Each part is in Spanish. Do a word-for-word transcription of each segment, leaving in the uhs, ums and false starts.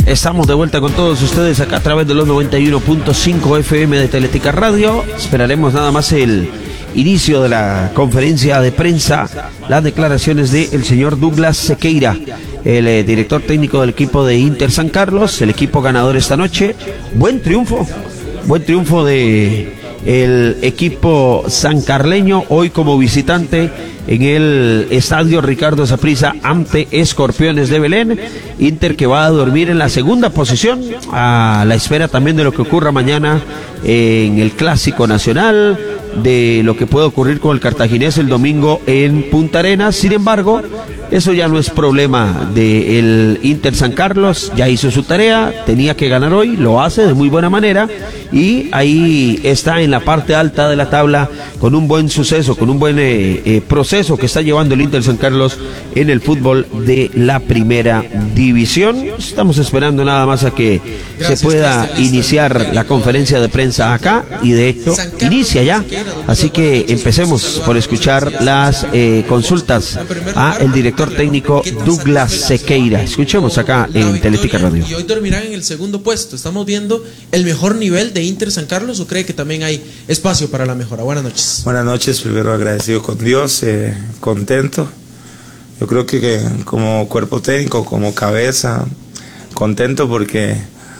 Estamos de vuelta con todos ustedes acá a través de los noventa y uno punto cinco F M de Teletica Radio. Esperaremos nada más el inicio de la conferencia de prensa, las declaraciones del señor Douglas Sequeira, el eh, director técnico del equipo de Inter San Carlos, el equipo ganador esta noche. Buen triunfo, buen triunfo de el equipo sancarleño hoy como visitante en el estadio Ricardo Saprissa ante Escorpiones de Belén. Inter que va a dormir en la segunda posición a la espera también de lo que ocurra mañana en el Clásico Nacional, de lo que puede ocurrir con el Cartaginés el domingo en Punta Arenas. Sin embargo, eso ya no es problema del Inter San Carlos, ya hizo su tarea, tenía que ganar hoy, lo hace de muy buena manera y ahí está en la parte alta de la tabla con un buen suceso, con un buen eh, eh, proceso que está llevando el Inter San Carlos en el fútbol de la primera división. Estamos esperando nada más a que Gracias, se pueda iniciar la conferencia de prensa acá y de hecho inicia ya, así que empecemos por escuchar las eh, consultas a el director técnico Douglas Sequeira. Escuchemos acá en Teletica Radio. Y hoy dormirán en el segundo puesto. ¿Estamos viendo el mejor nivel de Inter San Carlos o cree que también hay espacio para la mejora? Buenas noches. Buenas noches, primero agradecido con Dios, eh, contento. Yo creo que, que como cuerpo técnico, como cabeza, contento porque,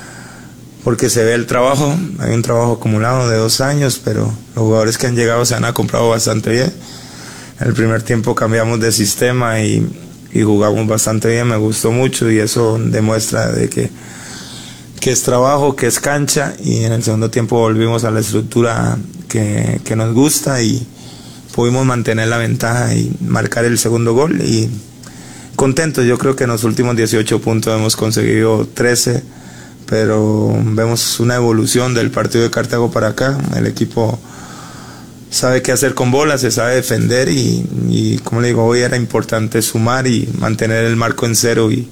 porque se ve el trabajo. Hay un trabajo acumulado de dos años, pero los jugadores que han llegado se han acomplado bastante bien. En el primer tiempo cambiamos de sistema y, y jugamos bastante bien, me gustó mucho y eso demuestra de que, que es trabajo, que es cancha, y en el segundo tiempo volvimos a la estructura que, que nos gusta y pudimos mantener la ventaja y marcar el segundo gol y contentos. Yo creo que en los últimos dieciocho puntos hemos conseguido trece, pero vemos una evolución del partido de Cartago para acá. El equipo sabe qué hacer con bola, se sabe defender y, y como le digo, hoy era importante sumar y mantener el marco en cero y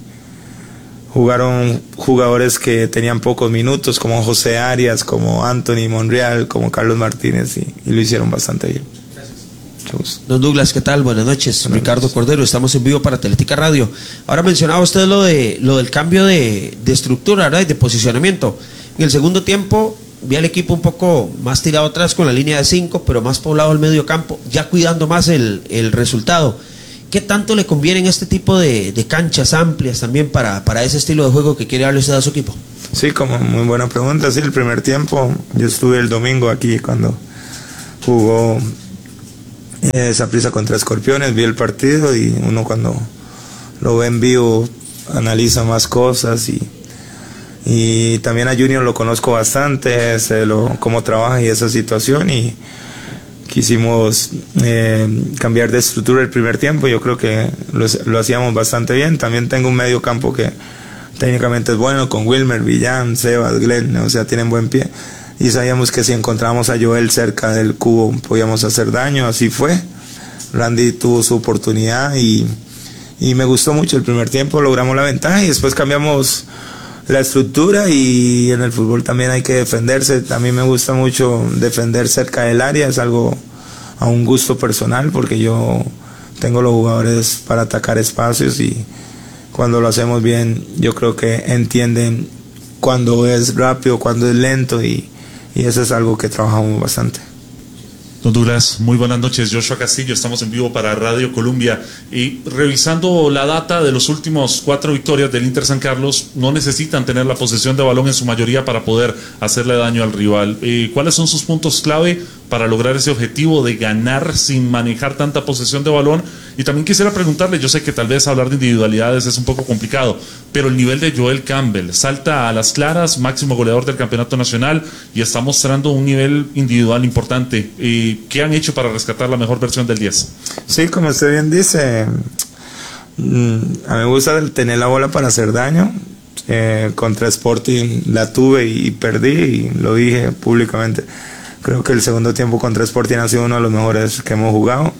jugaron jugadores que tenían pocos minutos como José Arias, como Anthony Monreal, como Carlos Martínez y, y lo hicieron bastante bien. Gracias. Don Douglas, ¿qué tal? Buenas noches. Buenas Ricardo noches. Cordero, estamos en vivo para Teletica Radio. Ahora mencionaba usted lo de lo del cambio de, de estructura, ¿verdad? Y de posicionamiento. En el segundo tiempo vi al equipo un poco más tirado atrás con la línea de cinco, pero más poblado el medio campo, ya cuidando más el, el resultado. ¿Qué tanto le conviene en este tipo de, de canchas amplias también para, para ese estilo de juego que quiere darle usted a su equipo? Sí, como muy buena pregunta. Sí, el primer tiempo, yo estuve el domingo aquí cuando jugó eh, Saprissa contra Escorpiones, vi el partido y uno cuando lo ve en vivo analiza más cosas y Y también a Junior lo conozco bastante, sé lo, cómo trabaja y esa situación, y quisimos eh, cambiar de estructura el primer tiempo. Yo creo que lo, lo hacíamos bastante bien. También tengo un medio campo que técnicamente es bueno, con Wilmer, Villán, Sebas, Glenn, o sea, tienen buen pie. Y sabíamos que si encontrábamos a Joel cerca del cubo podíamos hacer daño, así fue. Randy tuvo su oportunidad y, y me gustó mucho el primer tiempo, logramos la ventaja y después cambiamos la estructura y en el fútbol también hay que defenderse. A mí me gusta mucho defender cerca del área, es algo a un gusto personal porque yo tengo los jugadores para atacar espacios y cuando lo hacemos bien yo creo que entienden cuando es rápido, cuando es lento y, y eso es algo que trabajamos bastante. Don Douglas, muy buenas noches. Joshua Castillo, estamos en vivo para Radio Colombia. Y revisando la data de los últimos cuatro victorias del Inter San Carlos, no necesitan tener la posesión de balón en su mayoría para poder hacerle daño al rival. Eh, ¿Cuáles son sus puntos clave para lograr ese objetivo de ganar sin manejar tanta posesión de balón? Y también quisiera preguntarle, yo sé que tal vez hablar de individualidades es un poco complicado, pero el nivel de Joel Campbell salta a las claras, máximo goleador del campeonato nacional y está mostrando un nivel individual importante. Eh, ¿Qué han hecho para rescatar la mejor versión del diez? Sí, como usted bien dice, mm, a mí me gusta tener la bola para hacer daño. Eh, contra Sporting la tuve y perdí y lo dije públicamente. Creo que el segundo tiempo contra Sporting ha sido uno de los mejores que hemos jugado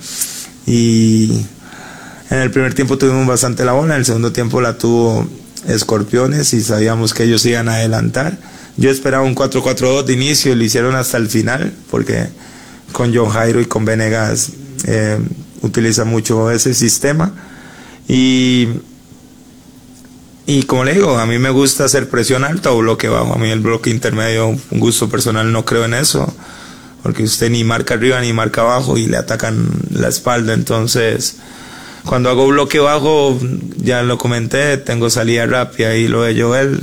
y en el primer tiempo tuvimos bastante la bola, en el segundo tiempo la tuvo Escorpiones y sabíamos que ellos iban a adelantar. Yo esperaba un cuatro cuatro dos de inicio y lo hicieron hasta el final porque con John Jairo y con Venegas eh, utiliza mucho ese sistema y y como le digo, a mí me gusta hacer presión alta o bloque bajo. A mí el bloque intermedio, un gusto personal, no creo en eso, porque usted ni marca arriba ni marca abajo y le atacan la espalda. Entonces, cuando hago bloque bajo, ya lo comenté, tengo salida rápida, y lo de Joel,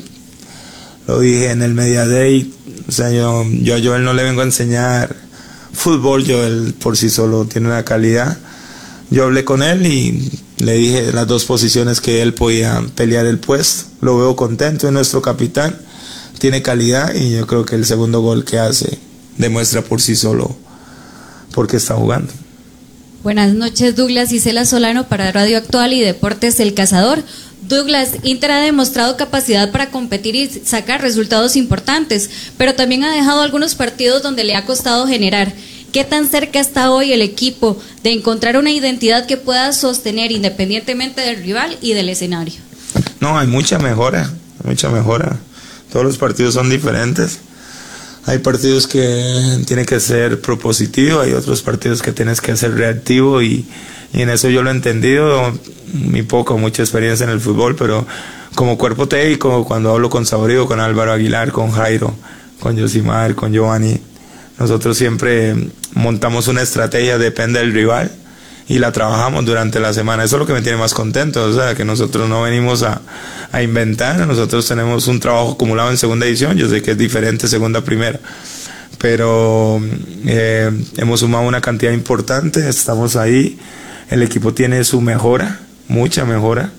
lo dije en el Media Day, o sea, yo, yo a Joel no le vengo a enseñar fútbol, Joel por sí solo tiene una calidad. Yo hablé con él y le dije las dos posiciones que él podía pelear el puesto. Lo veo contento, es nuestro capitán, tiene calidad, y yo creo que el segundo gol que hace demuestra por sí solo por qué está jugando. Buenas noches, Douglas. Isela Solano para Radio Actual y Deportes El Cazador. Douglas, Inter ha demostrado capacidad para competir y sacar resultados importantes, pero también ha dejado algunos partidos donde le ha costado generar. ¿Qué tan cerca está hoy el equipo de encontrar una identidad que pueda sostener independientemente del rival y del escenario? No, hay mucha mejora, mucha mejora. Todos los partidos son diferentes. Hay partidos que tienen que ser propositivo, hay otros partidos que tienes que ser reactivo, y, y en eso yo lo he entendido. Mi poco, mucha experiencia en el fútbol, pero como cuerpo técnico, cuando hablo con Saborío, con Álvaro Aguilar, con Jairo, con Yosimar, con Giovanni, nosotros siempre montamos una estrategia, depende del rival, y la trabajamos durante la semana. Eso es lo que me tiene más contento, o sea, que nosotros no venimos a, a inventar. Nosotros tenemos un trabajo acumulado en segunda edición. Yo sé que es diferente segunda a primera, pero eh, hemos sumado una cantidad importante, estamos ahí, el equipo tiene su mejora, mucha mejora,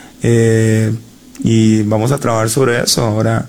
eh, y vamos a trabajar sobre eso. Ahora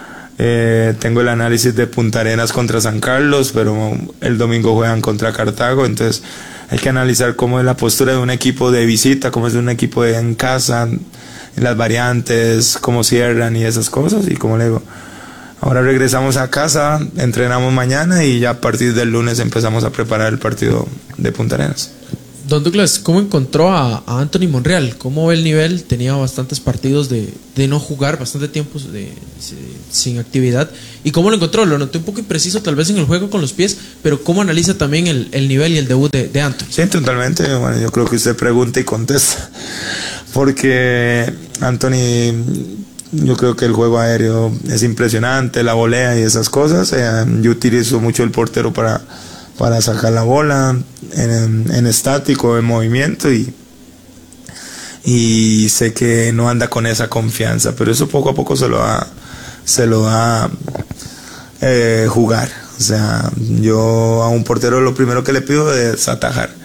eh, tengo el análisis de Punta Arenas contra San Carlos, pero el domingo juegan contra Cartago, entonces hay que analizar cómo es la postura de un equipo de visita, cómo es de un equipo de en casa, las variantes, cómo cierran y esas cosas. Y como le digo, ahora regresamos a casa, entrenamos mañana y ya a partir del lunes empezamos a preparar el partido de Punta Arenas. Don Douglas, ¿cómo encontró a, a Anthony Monreal? ¿Cómo ve el nivel? Tenía bastantes partidos de, de no jugar, bastante tiempo de, de, sin actividad. ¿Y cómo lo encontró? Lo noté un poco impreciso tal vez en el juego con los pies, pero ¿cómo analiza también el, el nivel y el debut de, de Anthony? Sí, totalmente. Bueno, yo creo que usted pregunta y contesta, porque Anthony, yo creo que el juego aéreo es impresionante, la volea y esas cosas. Eh, yo utilizo mucho el portero para... para sacar la bola en, en estático, en movimiento, y, y sé que no anda con esa confianza, pero eso poco a poco se lo va, se lo va a eh, jugar. O sea, yo a un portero lo primero que le pido es atajar.